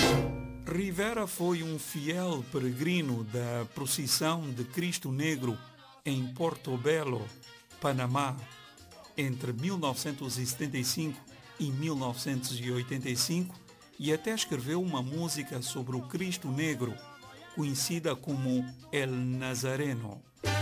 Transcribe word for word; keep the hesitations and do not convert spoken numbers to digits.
Rivera foi um fiel peregrino da procissão de Cristo Negro em Portobelo, Panamá, entre mil novecentos e setenta e cinco e mil novecentos e oitenta e cinco, e até escreveu uma música sobre o Cristo Negro, conhecida como El Nazareno.